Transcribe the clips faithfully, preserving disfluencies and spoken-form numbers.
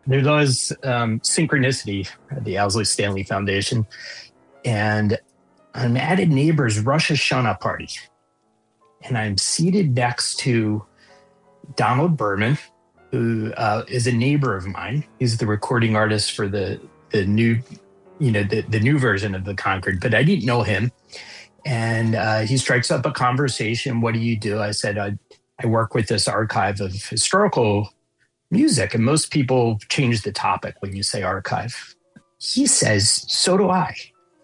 There's always um, synchronicity at the Owsley Stanley Foundation. And I'm at a neighbor's Rosh Hashanah party. And I'm seated next to Donald Berman, who uh, is a neighbor of mine. He's the recording artist for the the new, you know, the, the new version of the Concord, but I didn't know him. And uh, he strikes up a conversation. What do you do? I said, I, I work with this archive of historical music. And most people change the topic when you say archive. He says, so do I.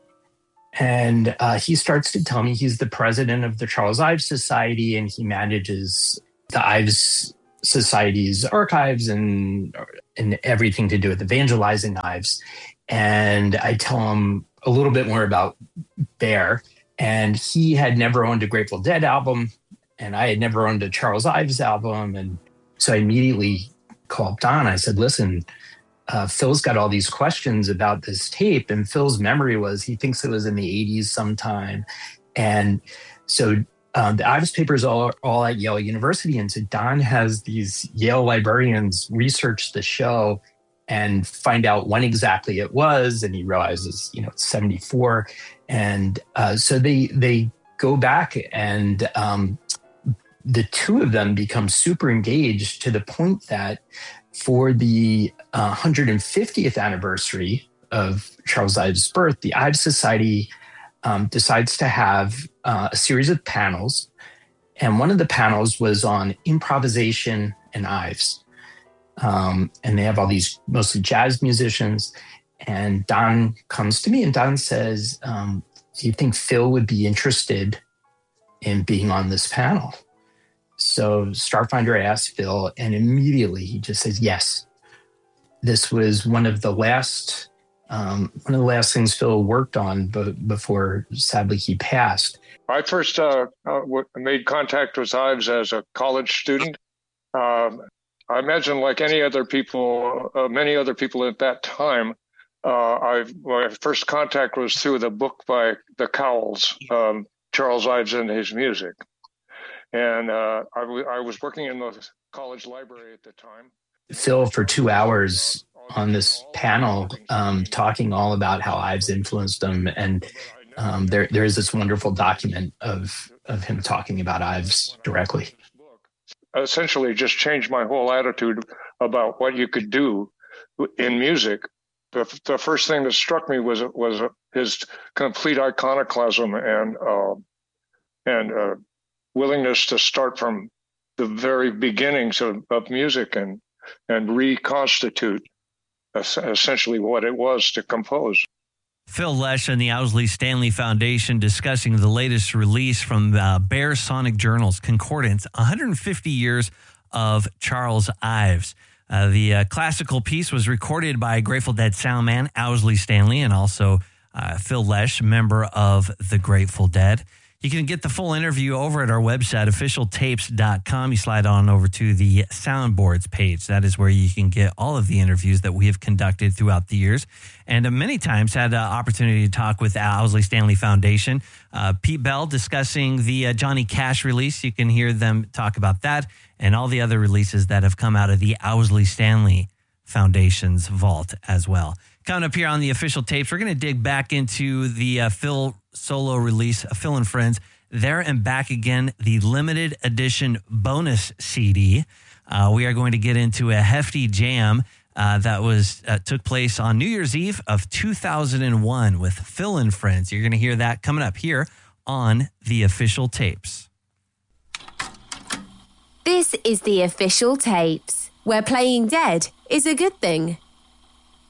And uh, he starts to tell me he's the president of the Charles Ives Society, and he manages the Ives Society's archives and and everything to do with evangelizing Ives. And I tell him a little bit more about Bear. And he had never owned a Grateful Dead album, and I had never owned a Charles Ives album. And so I immediately called Don. I said, listen, uh, Phil's got all these questions about this tape. And Phil's memory was he thinks it was in the eighties sometime. And so Um, the Ives papers all all at Yale University, and so Don has these Yale librarians research the show and find out when exactly it was, and he realizes, you know, it's seventy-four, and uh, so they they go back, and um, the two of them become super engaged to the point that for the uh, one hundred fiftieth anniversary of Charles Ives' birth, the Ives Society um, decides to have uh, a series of panels. And one of the panels was on improvisation and Ives. Um, and they have all these mostly jazz musicians. And Don comes to me and Don says, um, do you think Phil would be interested in being on this panel? So Starfinder asked Phil, and immediately he just says, yes. This was one of the last, um, one of the last things Phil worked on b- before, sadly, he passed. I first uh, uh, made contact with Ives as a college student. Um, I imagine, like any other people, uh, many other people at that time, uh, I've, my first contact was through the book by the Cowells, um, Charles Ives and His Music. And uh, I, w- I was working in the college library at the time. Phil, for two hours on this panel, um, talking all about how Ives influenced him. And Um, there, there is this wonderful document of of him talking about Ives directly. Essentially, just changed my whole attitude about what you could do in music. The, the first thing that struck me was was his complete iconoclasm and uh, and uh, willingness to start from the very beginnings of, of music and and reconstitute essentially what it was to compose. Phil Lesh and the Owsley Stanley Foundation discussing the latest release from uh, Bear Sonic Journals, Concordance, one hundred fifty years of Charles Ives. Uh, the uh, classical piece was recorded by Grateful Dead soundman Owsley Stanley and also uh, Phil Lesh, member of the Grateful Dead. You can get the full interview over at our website, official tapes dot com. You slide on over to the soundboards page. That is where you can get all of the interviews that we have conducted throughout the years. And uh, many times had the opportunity to talk with the Owsley Stanley Foundation. Uh, Pete Bell discussing the uh, Johnny Cash release. You can hear them talk about that and all the other releases that have come out of the Owsley Stanley Foundation's vault as well. Coming up here on the Official Tapes, we're going to dig back into the uh, Phil solo release, uh, Phil and Friends, There and Back Again, the limited edition bonus C D. Uh, we are going to get into a hefty jam uh, that was uh, took place on New Year's Eve of two thousand one with Phil and Friends. You're going to hear that coming up here on the Official Tapes. This is the Official Tapes, where playing dead is a good thing.